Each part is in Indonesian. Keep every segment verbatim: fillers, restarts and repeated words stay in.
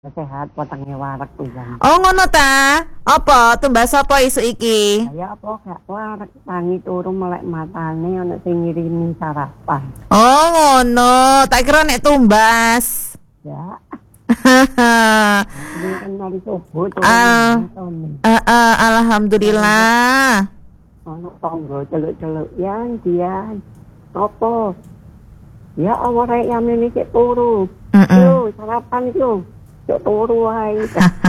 Sehat potongnya warak pisan. Oh ngono ta? Apa tumbas apa isu iki? Ya apa gak warak tangi turu melek matane ana sing ngirimi sarapan. Oh ngono, tak kira nek tumbas. Ya. Ini kan dari subuh tuh. Ah, uh, uh, alhamdulillah. Ono tonggo celuk-celuk yang dia apa? Ya Allah rek yang ini cek turu. Mm -mm. Yo sarapan itu. Cek turu wae.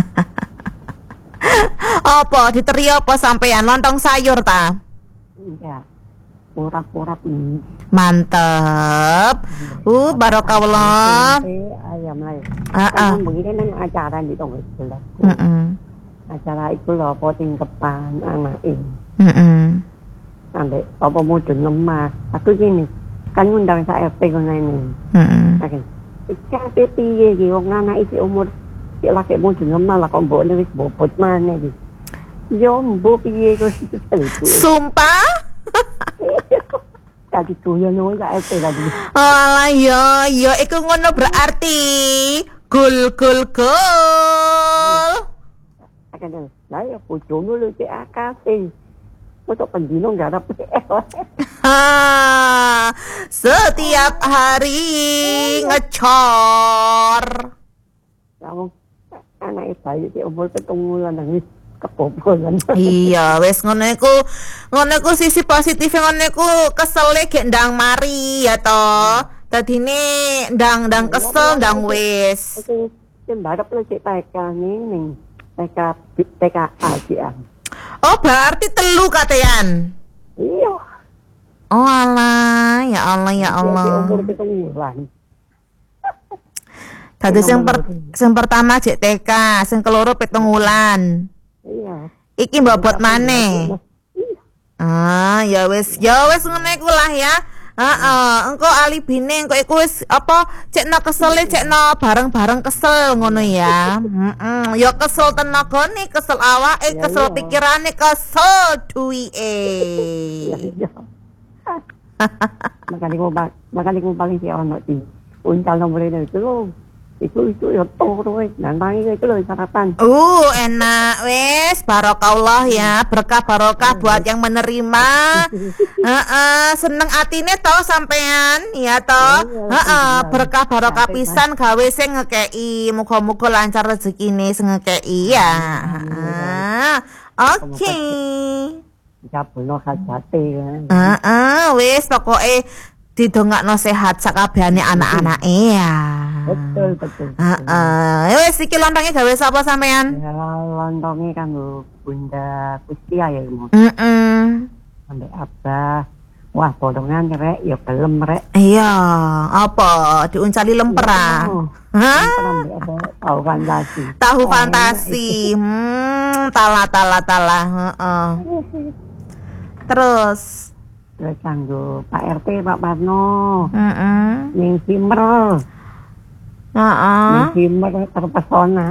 Apa diteri apa sampean lontong sayur ta? Iya. Pura-pura ini. Mantep. Uh, barokallah. Ayam lah. Heeh. Kan begini kan acara di tonggo sebelah. Heeh. Acara itu lho apa tingkepan anak ini. Heeh. Sampai apa mudun lemah. Aku gini, kan ngundang sak R T ngono ini. Heeh. Oke. Iki piye iki wong anak iki umur iki lagi mudun lemah lah kok mbok wis bobot maneh iki. Yo mbok piye kok Sumpah? tadi tuh ya nang sak R T tadi. Alah ya, ya iku ngono berarti gol gol gol. Akan lah ya bojomu lu cek akase. Untuk pendino enggak ada P L. Ha, setiap hari ngecor. Kamu anak bayi di umur ketungulan nangis kebobolan. Iya, wes ngono iku, ngono iku sisi positif ngono iku kesele gek ndang mari ya to. Dadine ndang-ndang kesel ndang wis. Oke, sembarap lu cek T K nih ning T K T K A ya. Oh, berarti telu katean. Iya. Oh alah, ya Allah ya Allah. Di umur ketungulan. Tadi sing per, sing pertama J T K, sing keloro pitung wulan. Iya. Iki mbobot maneh. Ah, ya wis, ya wis ngono iku lah ya. Heeh, engko alibine engko iku wis apa cekno kesele cekno bareng-bareng kesel ngono ya. Heeh, ya kesel tenagane, kesel awake, kesel pikirane, kesel duwike. Makanya gue bak, makanya gue paling si ono di uncal nomor itu loh. Itu itu ya turu wis nantang itu loh sarapan. Uh, enak wes, barokallah ya, berkah barokah buat yang menerima. Heeh, seneng atine to sampean, ya to. Heeh, berkah barokah pisan gawe sing ngekeki, muga-muga lancar rezekine sing ngekeki ya. Heeh. Oke. Jabuno hajate kan. Heeh, wis pokoke didongakno sehat sakabehane anak-anake ya. Betul betul. Heeh. Wis iki lontonge gawe sapa sampean? Ya lontonge kanggo Bunda Kustia ya mau. Heeh. Sampai abah. Wah, potongan rek ya belum rek. Iya, apa diuncali lemper ah? Hah? Tahu fantasi. Tahu fantasi. Hmm, tala tala tala, heeh. Terus Terus kanggo Pak R T Pak Parno. heeh. Ning Simer. Heeh. Ning Simer terpesona.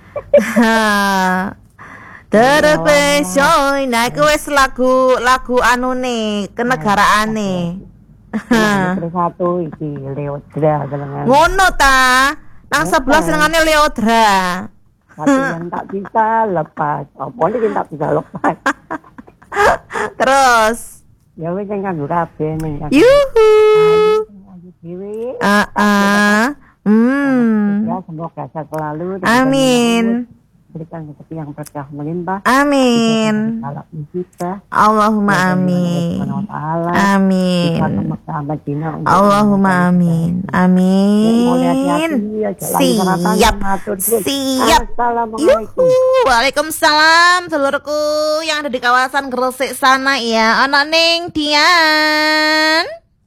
Terpesona, nah iku wis lagu lagu anune kenegaraane. Terus satu iki Leodra dengan Ngono ta? Nang sebelah senengane Leodra. satu yang tak bisa lepas. Apa nih yang tak bisa lepas? Terus Ya wis sing kanggo kabeh ning kan. yuhu. Dewe. Ah ah. Hmm. Ya semoga sehat selalu. Amin. Berikan rezeki yang berkah melimpah. Amin. Kalau kita Allahumma amin. Amin. Allahumma amin. Amin. Siap. Siap. Yuhu. Waalaikumsalam seluruhku yang ada di kawasan Gresik sana ya. Anak ning Dian.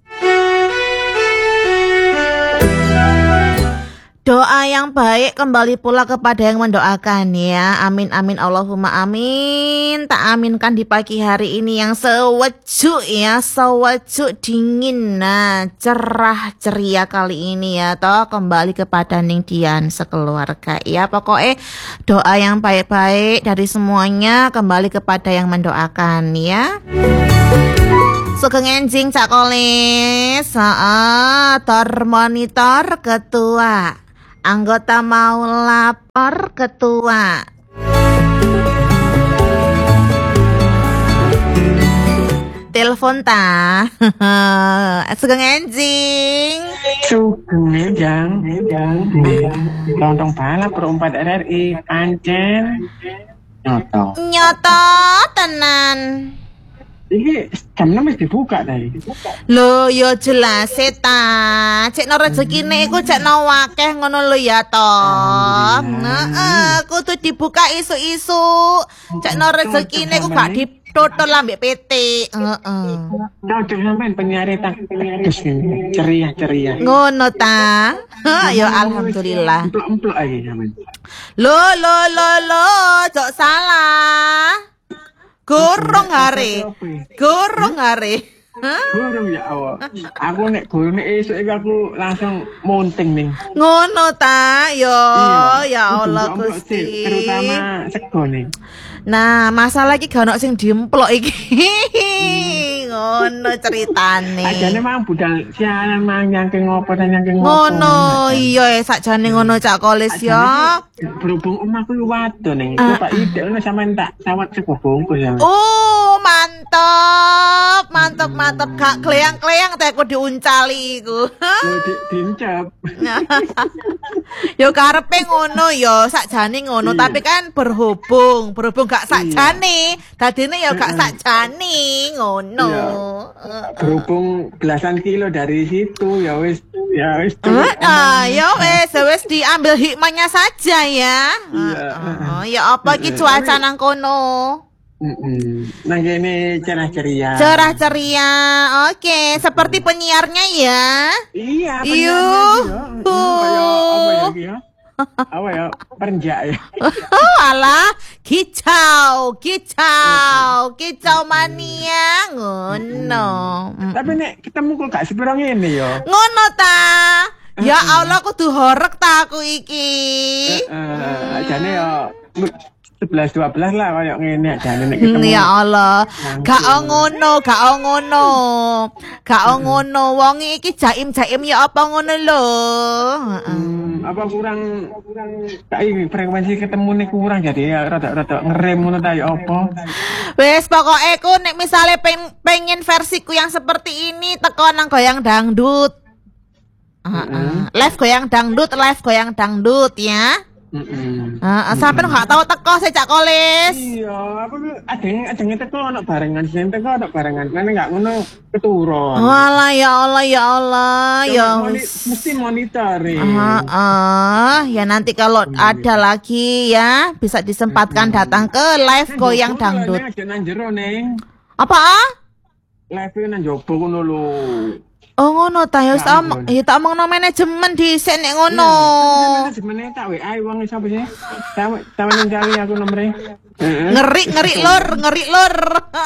Doa yang baik kembali pula kepada yang mendoakan ya. Amin amin Allahumma amin. Tak aminkan di pagi hari ini yang sejuk ya, sejuk dingin. Nah, cerah ceria kali ini ya toh kembali kepada Ning Dian sekeluarga ya. Pokoknya doa yang baik-baik dari semuanya kembali kepada yang mendoakan ya. Sugeng enjing Cak Kolis. Heeh, tor monitor ketua Anggota mau lapor ketua. Telepon ta. Sugeng enjing. Sugeng enjang, enjang. Lontong balap perempat R R I pancen. Nyoto. Nyoto tenan. Iki jam enam wis dibuka tadi. Lho ya jelas ta. Cek no rezekine iku cek no wakeh ngono lho ya to. Heeh, kudu dibuka isu-isu. Cek no rezekine iku gak ditutul ambek P T. Heeh. Cocok sampean penyiar tak ceria-ceria. Ngono ta. Ya alhamdulillah. Emplok-emplok aja sampean. Lho lho lho lho, jok salah. Gorong hari, gorong hari. Gorong ya Allah. Aku nek gorong esuk iki aku langsung monting ning. Ngono ta, yo ya Allah Gusti. Terutama sego ning. Nah, masalah iki gak ono sing diemplok iki. Ngono ceritane. Ajane mang budal sialan mang nyangking ngopo dan nyangking ngopo. Ngono, iya sakjane ngono Cak Kolis ya. Berhubung omahku ku wadon ning, Pak ide ono sampean tak sawat sego bungkus ya. Oh, mantap. Mantap, mantap. Gak kleyang-kleyang teh aku diuncali iku. Yo di dincep. Yo karepe ngono yo, sakjane ngono, tapi kan berhubung, berhubung gak sakjane, dadine yo gak sakjane ngono. Berhubung belasan kilo dari situ ya wis ya wis. Ah, ya wis, wis diambil hikmahnya saja ya. Oh, ya apa iki cuaca nang kono? Heeh. Nang kene cerah ceria. Cerah ceria. Oke, seperti penyiarnya ya. Iya, Yuk. Apa ya iki ya? Apa ya? Perenjak ya. Oh, alah, kicau, kicau, kicau mania ngono. Tapi nek ketemu kok gak sepiro ngene ya. Ngono ta. Ya Allah, kudu horek ta aku iki. Heeh, jane ya sebelas dua belas lah kayak ngene jane nek ketemu. Ya Allah, gak ngono, gak ngono. Gak ngono, wong iki jaim-jaim ya apa ngono lho. Hmm, apa kurang kurang kayak frekuensi ketemu nih kurang jadi ya rada-rada ngerem ngono ta ya apa. Wes pokoke ku nek misale peng, pengen versiku yang seperti ini teko nang goyang dangdut. Uh, uh. Live goyang dangdut, live goyang dangdut ya. Heeh. Uh, sampai nggak tahu teko saya Cak Kolis. Iya, apa adeng adenge teko ono barengan, sing teko ono barengan. Kan enggak ngono keturun. Walah ya Allah ya Allah ya moni, mesti monitoring. Uh, uh, ya nanti kalau ada lagi ya bisa disempatkan datang ke live goyang dangdut. Nang jero ning. Apa? Live nang jowo ngono lho. Oh ngono ta ya tak ya tak omongno manajemen dhisik nek ngono. Manajemen tak W A wong sapa sih? Tawen cari aku nomere. Ngeri ngeri lur, ngeri lur.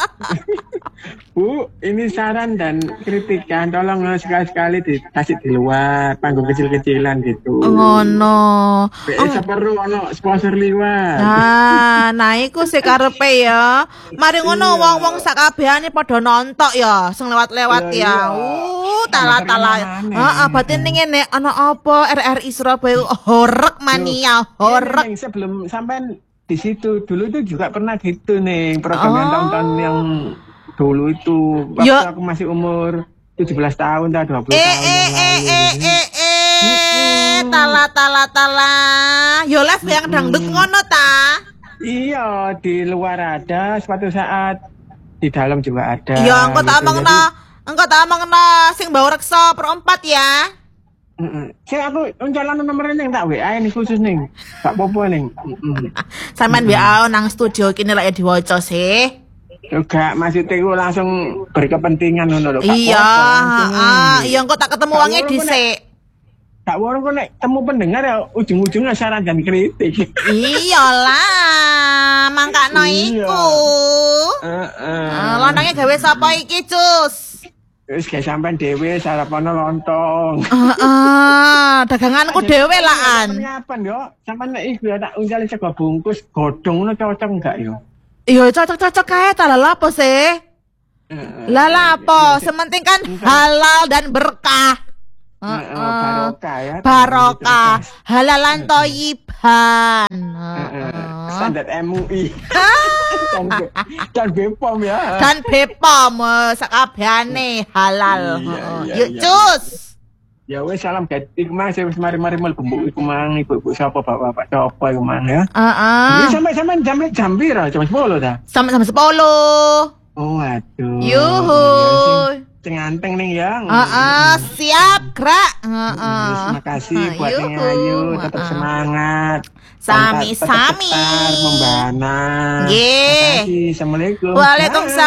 Bu, ini saran dan kritikan tolong sekali-sekali dikasih di luar panggung kecil-kecilan gitu. Ngono. Bisa perlu ono sponsor liwat. Nah, nah iku sing karepe ya. Mari ngono wong-wong sak kabehane padha nontok ya, sing lewat-lewat ya. Uh, tala-tala. Heeh, batin ning ngene ana apa R R I Surabaya horek mania, horek. Sebelum sampean di situ dulu itu juga pernah gitu nih program yang tahun-tahun yang dulu itu waktu Yo. aku masih umur tujuh belas tahun atau dua puluh eh, tahun eh, yang lalu. Eh eh eh eh tala tala tala. Yo live yang dangdut ngono ta? Iya, di luar ada suatu saat di dalam juga ada. Yo engko tak omongno, engko tak omongno sing bawa reksa perempat ya. Heeh. Sing aku uncalan nomor ning tak W A ini khusus ning. Gak apa-apa ning. Heeh. Sampeyan W A nang studio kene lek diwaca sih. Juga maksudnya gue langsung berkepentingan ngono lho. Iya, ah, iya engko tak ketemu wonge dhisik. Tak warung kok nek temu pendengar ya ujung-ujungnya saran dan kritik. Iyalah, mangkano iku. Heeh. Lontongnya gawe sapa iki, Cus? Wis gawe sampean dhewe sarapana lontong. Heeh, daganganku dhewe laan. Kapan yo? Sampean nek iku tak unjali sego bungkus godhong ngono cocok enggak yo? Iya cocok-cocok kae ta lha apa sih? Lah lah apa? Sementing kan halal dan berkah. Heeh, Heeh. barokah ya. Barokah, halalan Heeh. toyiban. Heeh. Heeh. Standar M U I. Dan B- dan Bepom ya. Dan Bepom eh, sakabehane halal. Iya, Heeh. iya, Yuk iya, cus. Ya wes salam gati mang wis mari-mari mlebu iku mang ibu-ibu sapa bapak-bapak sapa iku mang ya. Heeh. Ini sampai sampai jam jam piro? Jam sepuluh dah. Sama-sama sepuluh. Oh aduh. Yuhu. Ya sing sing anteng ning ya. Heeh, siap, Krak. Terima Heeh. kasih buat yang Yuhu. ayu, tetap Heeh. semangat. Sami, Tetap sami. tegar, membana. Nggih. Terima kasih. Assalamualaikum. Waalaikumsalam.